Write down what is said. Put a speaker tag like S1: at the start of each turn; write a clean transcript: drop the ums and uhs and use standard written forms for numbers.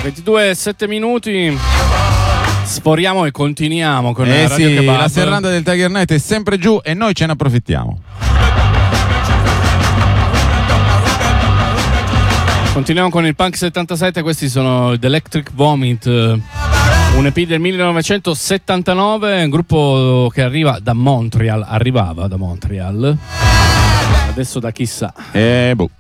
S1: 22 e 7 minuti. Sforiamo e continuiamo con Radio Kebab.
S2: La serranda del Tiger Night è sempre giù e noi ce ne approfittiamo.
S1: Continuiamo con il Punk 77. Questi sono The Electric Vomit, un EP del 1979, un gruppo che arrivava da Montreal, adesso da chissà.
S2: Boh.